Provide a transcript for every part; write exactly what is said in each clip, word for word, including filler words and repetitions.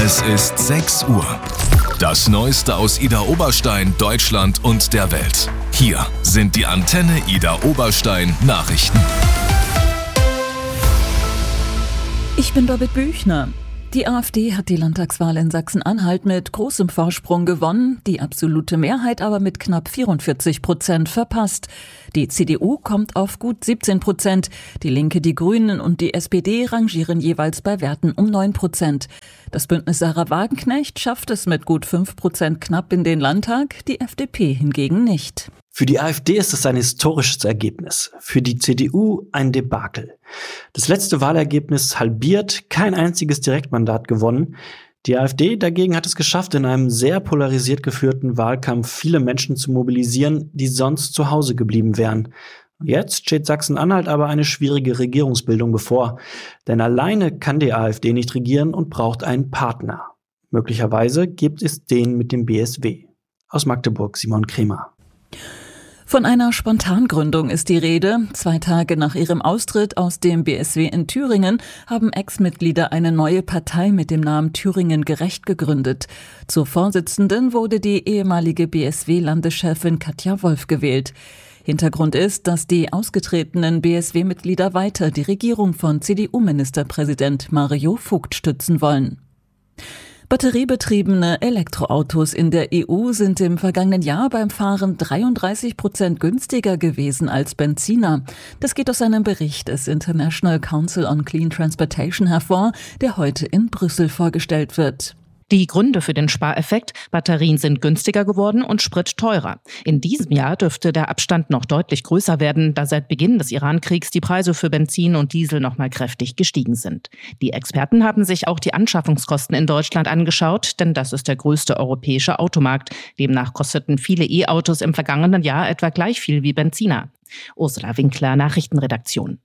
Es ist sechs Uhr. Das Neueste aus Idar Oberstein, Deutschland und der Welt. Hier sind die Antenne Idar Oberstein Nachrichten. Ich bin Birgit Büchner. Die AfD hat die Landtagswahl in Sachsen-Anhalt mit großem Vorsprung gewonnen, die absolute Mehrheit aber mit knapp vierundvierzig Prozent verpasst. Die C D U kommt auf gut siebzehn Prozent, die Linke, die Grünen und die S P D rangieren jeweils bei Werten um neun Prozent. Das Bündnis Sarah Wagenknecht schafft es mit gut fünf Prozent knapp in den Landtag, die F D P hingegen nicht. Für die AfD ist es ein historisches Ergebnis, für die C D U ein Debakel. Das letzte Wahlergebnis halbiert, kein einziges Direktmandat gewonnen. Die AfD dagegen hat es geschafft, in einem sehr polarisiert geführten Wahlkampf viele Menschen zu mobilisieren, die sonst zu Hause geblieben wären. Jetzt steht Sachsen-Anhalt aber eine schwierige Regierungsbildung bevor. Denn alleine kann die AfD nicht regieren und braucht einen Partner. Möglicherweise gibt es den mit dem B S W. Aus Magdeburg Simon Kremer. Von einer Spontangründung ist die Rede. Zwei Tage nach ihrem Austritt aus dem B S W in Thüringen haben Ex-Mitglieder eine neue Partei mit dem Namen Thüringen Gerecht gegründet. Zur Vorsitzenden wurde die ehemalige B S W-Landeschefin Katja Wolf gewählt. Hintergrund ist, dass die ausgetretenen B S W-Mitglieder weiter die Regierung von C D U-Ministerpräsident Mario Vogt stützen wollen. Batteriebetriebene Elektroautos in der E U sind im vergangenen Jahr beim Fahren dreiunddreißig Prozent günstiger gewesen als Benziner. Das geht aus einem Bericht des International Council on Clean Transportation hervor, der heute in Brüssel vorgestellt wird. Die Gründe für den Spareffekt: Batterien sind günstiger geworden und Sprit teurer. In diesem Jahr dürfte der Abstand noch deutlich größer werden, da seit Beginn des Iran-Kriegs die Preise für Benzin und Diesel noch mal kräftig gestiegen sind. Die Experten haben sich auch die Anschaffungskosten in Deutschland angeschaut, denn das ist der größte europäische Automarkt. Demnach kosteten viele E-Autos im vergangenen Jahr etwa gleich viel wie Benziner. Ursula Winkler, Nachrichtenredaktion.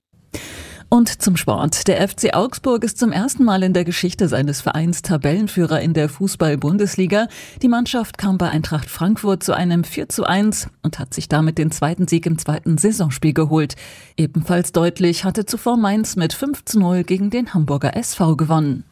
Und zum Sport. Der F C Augsburg ist zum ersten Mal in der Geschichte seines Vereins Tabellenführer in der Fußball-Bundesliga. Die Mannschaft kam bei Eintracht Frankfurt zu einem vier zu eins und hat sich damit den zweiten Sieg im zweiten Saisonspiel geholt. Ebenfalls deutlich hatte zuvor Mainz mit fünf zu null gegen den Hamburger S V gewonnen.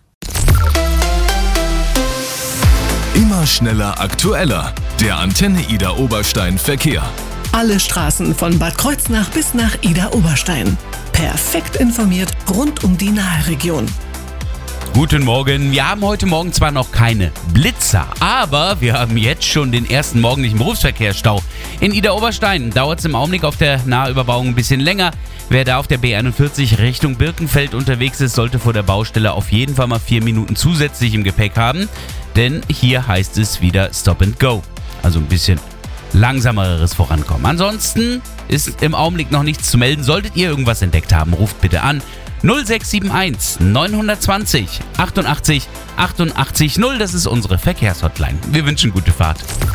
Immer schneller, aktueller. Der Antenne Idar Oberstein Verkehr. Alle Straßen von Bad Kreuznach bis nach Idar Oberstein. Perfekt informiert rund um die Nahregion. Guten Morgen. Wir haben heute Morgen zwar noch keine Blitzer, aber wir haben jetzt schon den ersten morgendlichen Berufsverkehrsstau. In Idar Oberstein dauert es im Augenblick auf der Nahüberbauung ein bisschen länger. Wer da auf der B einundvierzig Richtung Birkenfeld unterwegs ist, sollte vor der Baustelle auf jeden Fall mal vier Minuten zusätzlich im Gepäck haben, denn hier heißt es wieder Stop and Go. Also ein bisschen langsameres Vorankommen. Ansonsten ist im Augenblick noch nichts zu melden. Solltet ihr irgendwas entdeckt haben, ruft bitte an null sechs sieben eins neun zwei null achtundachtzig achtundachtzig null. Das ist unsere Verkehrshotline. Wir wünschen gute Fahrt.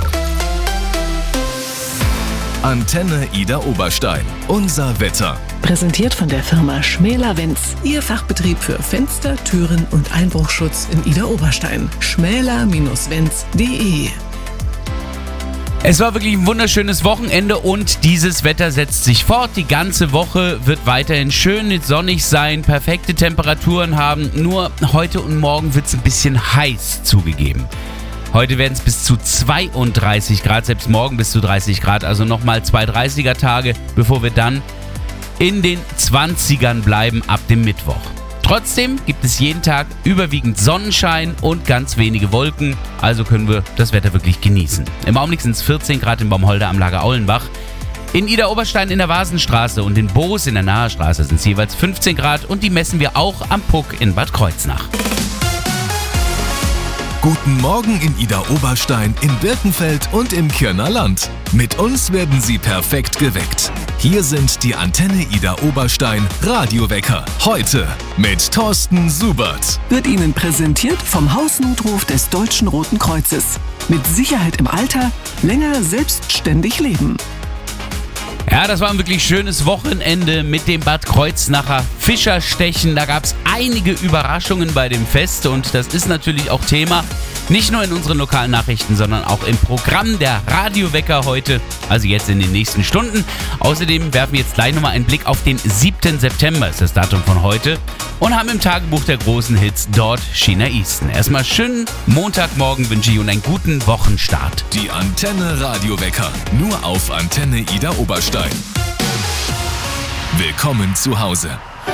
Antenne Idar Oberstein. Unser Wetter. Präsentiert von der Firma Schmäler-Wenz. Ihr Fachbetrieb für Fenster, Türen und Einbruchschutz in Idar Oberstein. schmäler Bindestrich wenz punkt de. Es war wirklich ein wunderschönes Wochenende und dieses Wetter setzt sich fort. Die ganze Woche wird weiterhin schön sonnig sein, perfekte Temperaturen haben. Nur heute und morgen wird es ein bisschen heiß zugegeben. Heute werden es bis zu zweiunddreißig Grad, selbst morgen bis zu dreißig Grad. Also nochmal zwei dreißiger Tage, bevor wir dann in den zwanzigern bleiben ab dem Mittwoch. Trotzdem gibt es jeden Tag überwiegend Sonnenschein und ganz wenige Wolken, also können wir das Wetter wirklich genießen. Im Augenblick sind es vierzehn Grad in Baumholder am Lager Aulenbach. In Idar Oberstein in der Vasenstraße und in Boos in der Nahestraße sind es jeweils fünfzehn Grad und die messen wir auch am Puck in Bad Kreuznach. Guten Morgen in Idar Oberstein, in Birkenfeld und im Kirner Land. Mit uns werden Sie perfekt geweckt. Hier sind die Antenne Idar Oberstein Radiowecker. Heute mit Thorsten Subert. Wird Ihnen präsentiert vom Hausnotruf des Deutschen Roten Kreuzes. Mit Sicherheit im Alter, länger selbstständig leben. Ja, das war ein wirklich schönes Wochenende mit dem Bad Kreuznacher Fischerstechen. Da gab es einige Überraschungen bei dem Fest und das ist natürlich auch Thema Nicht nur in unseren lokalen Nachrichten, sondern auch im Programm der Radiowecker heute, also jetzt in den nächsten Stunden. Außerdem werfen wir jetzt gleich nochmal einen Blick auf den siebten September, ist das Datum von heute, und haben im Tagebuch der großen Hits dort China Easton. Erstmal schönen Montagmorgen wünsche ich und einen guten Wochenstart. Die Antenne Radiowecker, nur auf Antenne Ida Oberstein. Willkommen zu Hause.